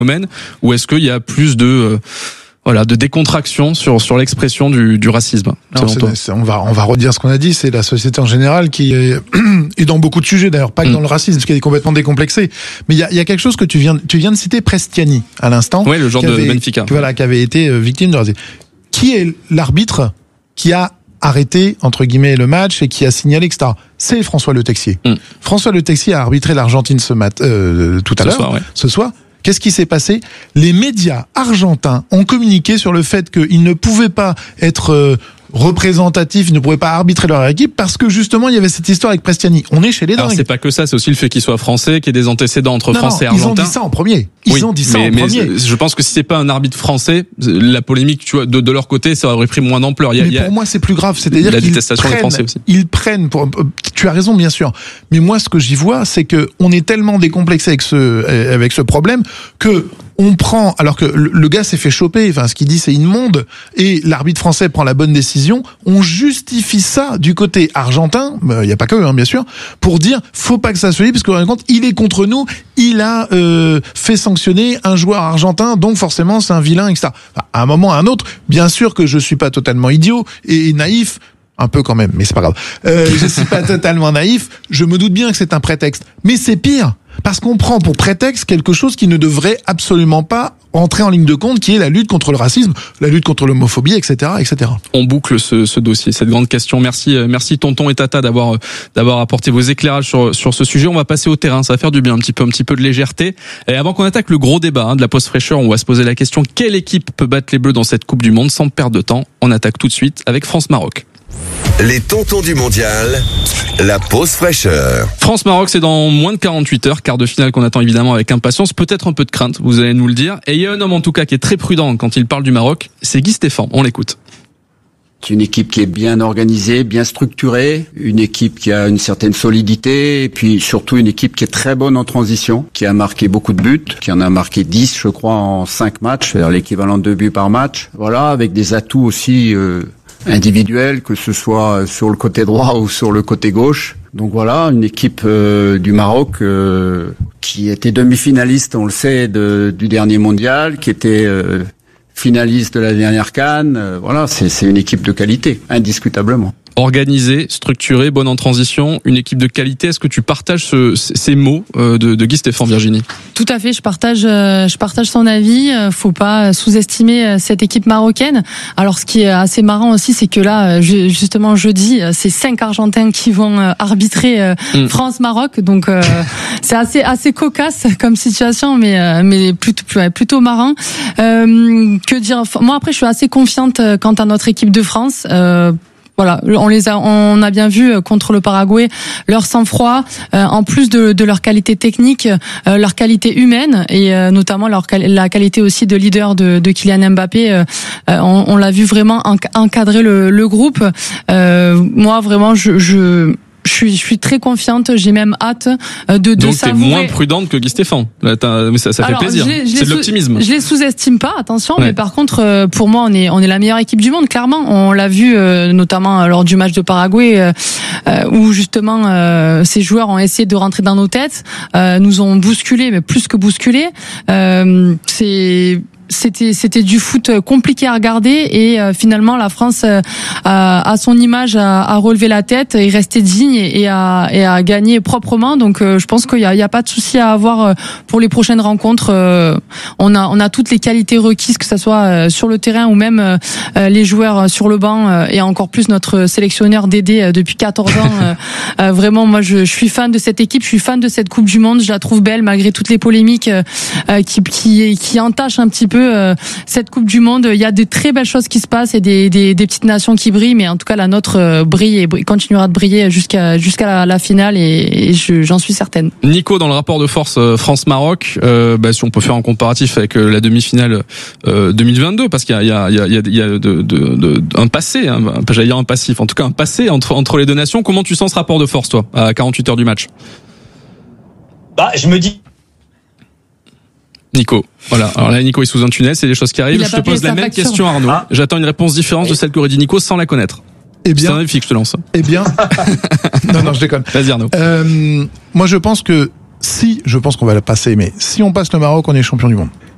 phénomène, ou est-ce qu'il y a plus de décontraction sur l'expression du racisme? Non, on va redire ce qu'on a dit, c'est la société en général qui est, et dans beaucoup de sujets d'ailleurs, pas que dans le racisme, parce qu'elle est complètement décomplexée. Mais il y a quelque chose que tu viens de citer, Prestiani, à l'instant. Oui, le joueur de Benfica. Voilà, qui avait été victime de racisme. Qui est l'arbitre qui a arrêté, entre guillemets, le match et qui a signalé, etc. C'est François Le Texier. François Le Texier a arbitré l'Argentine ce soir. Qu'est-ce qui s'est passé? Les médias argentins ont communiqué sur le fait qu'ils ne pouvaient pas être représentatifs, ils ne pouvaient pas arbitrer leur équipe parce que justement il y avait cette histoire avec Prestiani. On est chez les dingues. Alors c'est pas que ça, c'est aussi le fait qu'il soit français, qu'il y ait des antécédents entre Français et Argentins. Ils ont dit ça en premier. Mais je pense que si c'est pas un arbitre français, la polémique, tu vois, de leur côté, ça aurait pris moins d'ampleur. Pour moi, c'est plus grave. C'est-à-dire qu'ils prennent tu as raison, bien sûr. Mais moi, ce que j'y vois, c'est que on est tellement décomplexé avec ce problème que on prend, alors que le gars s'est fait choper, enfin, ce qu'il dit, c'est immonde, et l'arbitre français prend la bonne décision, on justifie ça du côté argentin, il y a pas que, bien sûr, pour dire, faut pas que ça se lit, parce qu'on compte, il est contre nous, il a, fait sanctionner un joueur argentin, donc forcément, c'est un vilain, etc. Enfin, à un moment ou à un autre, bien sûr que je suis pas totalement idiot et naïf, un peu quand même, mais c'est pas grave. Je suis pas totalement naïf, je me doute bien que c'est un prétexte, mais c'est pire. Parce qu'on prend pour prétexte quelque chose qui ne devrait absolument pas entrer en ligne de compte, qui est la lutte contre le racisme, la lutte contre l'homophobie, etc., etc. On boucle ce dossier, cette grande question. Merci Tonton et Tata d'avoir apporté vos éclairages sur ce sujet. On va passer au terrain, ça va faire du bien, un petit peu de légèreté. Et avant qu'on attaque le gros débat de la pause fraîcheur, on va se poser la question: quelle équipe peut battre les Bleus dans cette Coupe du Monde? Sans perdre de temps, on attaque tout de suite avec France-Maroc. Les tontons du mondial, la pause fraîcheur. France-Maroc, c'est dans moins de 48 heures, quart de finale qu'on attend évidemment avec impatience, peut-être un peu de crainte, vous allez nous le dire. Et il y a un homme en tout cas qui est très prudent quand il parle du Maroc, c'est Guy Stéphane, on l'écoute. C'est une équipe qui est bien organisée, bien structurée, une équipe qui a une certaine solidité, et puis surtout une équipe qui est très bonne en transition, qui a marqué beaucoup de buts, qui en a marqué 10 je crois en 5 matchs, c'est-à-dire l'équivalent de 2 buts par match. Voilà, avec des atouts aussi individuels, que ce soit sur le côté droit ou sur le côté gauche. Donc voilà, une équipe du Maroc qui était demi-finaliste, on le sait, du dernier mondial, qui était finaliste de la dernière CAN. Voilà, c'est une équipe de qualité, indiscutablement. Organisée, structurée, bonne en transition, une équipe de qualité. Est-ce que tu partages ces mots de Guy Stéphane, Virginie? Tout à fait, je partage son avis. Faut pas sous-estimer cette équipe marocaine. Alors, ce qui est assez marrant aussi, c'est que là, justement, jeudi, c'est 5 Argentins qui vont arbitrer France-Maroc. Donc, c'est assez cocasse comme situation, mais plutôt marrant. Que dire? Moi, après, je suis assez confiante quant à notre équipe de France. Voilà, on a bien vu contre le Paraguay leur sang-froid, en plus de leur qualité technique, leur qualité humaine et notamment la qualité aussi de leader de Kylian Mbappé. On l'a vu vraiment encadrer le groupe. Moi, vraiment, je suis très confiante, j'ai même hâte de donc savourer. Donc t'es moins prudente que Guy Stéphane. Mais ça fait plaisir. C'est de l'optimisme. Je les sous-estime pas, attention, mais par contre pour moi on est la meilleure équipe du monde, clairement. On l'a vu notamment lors du match de Paraguay où justement ces joueurs ont essayé de rentrer dans nos têtes, nous ont bousculé, mais plus que bousculé. C'était du foot compliqué à regarder et finalement la France à son image a relevé la tête et resté digne et a gagné proprement. Donc je pense qu'il y a pas de souci à avoir pour les prochaines rencontres. On a toutes les qualités requises, que ça soit sur le terrain ou même les joueurs sur le banc et encore plus notre sélectionneur Dédé depuis 14 ans. Vraiment, moi je suis fan de cette équipe, je suis fan de cette Coupe du Monde. Je la trouve belle malgré toutes les polémiques qui entachent un petit peu cette Coupe du Monde. Il y a des très belles choses qui se passent et des petites nations qui brillent, mais en tout cas la nôtre brille et continuera de briller jusqu'à la finale et j'en suis certaine. Nico, dans le rapport de force France-Maroc, si on peut faire un comparatif avec la demi-finale 2022, parce qu'il y a un passé, j'allais dire un passif, en tout cas un passé entre les deux nations. Comment tu sens ce rapport de force, toi, à 48 heures du match? Je me dis. Nico, voilà. Alors là, Nico est sous un tunnel, c'est des choses qui arrivent. Je te pose la même question, Arnaud. J'attends une réponse différente de celle qu'aurait dit Nico sans la connaître. Eh bien, c'est un défi que je te lance. Eh bien, non, je déconne. Vas-y, Arnaud. Moi, je pense qu'on va la passer, mais si on passe le Maroc, on est champion du monde.